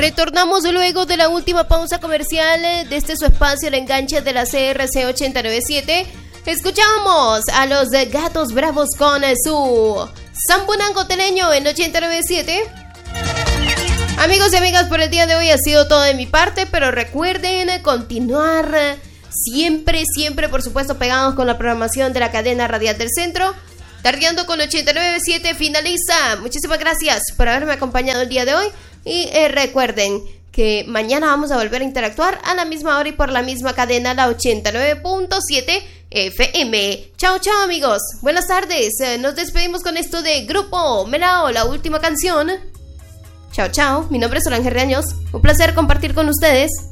Retornamos luego de la última pausa comercial de este su espacio, el enganche de la CRC 897. Escuchamos a los Gatos Bravos con su Zambunango Teleño en 897. Amigos y amigas, por el día de hoy ha sido todo de mi parte, pero recuerden continuar siempre, por supuesto, pegados con la programación de la cadena radial del centro. Tardeando con 897 finaliza. Muchísimas gracias por haberme acompañado el día de hoy. Y recuerden que mañana vamos a volver a interactuar a la misma hora y por la misma cadena, la 89.7 FM. Chao, amigos. Buenas tardes. Nos despedimos con esto de Grupo Melao, la última canción. Chao. Mi nombre es Solange Reaños. Un placer compartir con ustedes.